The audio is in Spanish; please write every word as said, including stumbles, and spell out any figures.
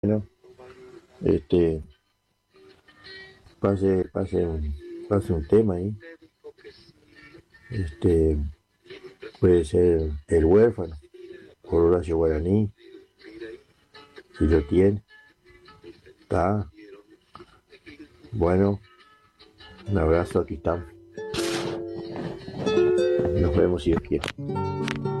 Bueno, este, pase, pase un, pase un tema ahí. Este, puede ser El huérfano, por Horacio Guaraní, si lo tiene. Está. Bueno, un abrazo, aquí estamos. Nos vemos si Dios quiere.